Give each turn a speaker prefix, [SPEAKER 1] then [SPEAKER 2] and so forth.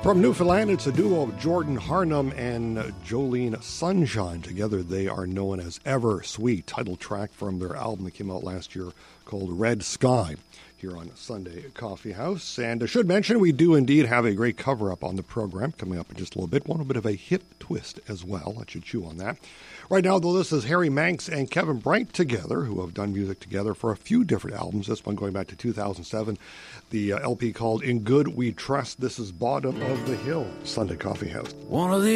[SPEAKER 1] From Newfoundland, it's a duo of Jordan Harnum and Jolene Sunshine. Together, they are known as Ever Sweet, title track from their album that came out last year called Red Sky, here on Sunday Coffee House. And I should mention, we do indeed have a great cover-up on the program coming up in just a little bit. One bit of a hip twist as well. Let you chew on that. Right now, though, this is Harry Manx and Kevin Bright together, who have done music together for a few different albums. This one going back to 2007. The LP called In Good We Trust. This is Bottom of the Hill, Sunday Coffee House.
[SPEAKER 2] One of the